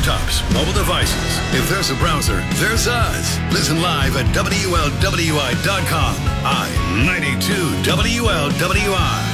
laptops, mobile devices. If there's a browser, there's us. Listen live at WLWI.com. I-92 WLWI.